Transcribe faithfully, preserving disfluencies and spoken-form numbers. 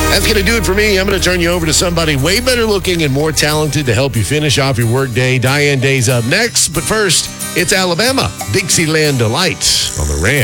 That's going to do it for me. I'm going to turn you over to somebody way better looking and more talented to help you finish off your workday. Diane Day's up next. But first, it's Alabama. Dixieland Delight on the Ram.